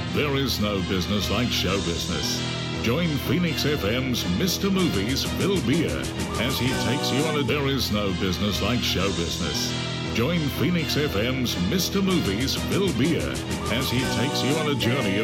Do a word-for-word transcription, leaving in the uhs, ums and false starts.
There is no business like show business. Join Phoenix F M's Mister Movies, Bill Beer, as he takes you on a There is no business like show business. Join Phoenix F M's Mister Movies, Bill Beer, as he takes you on a journey of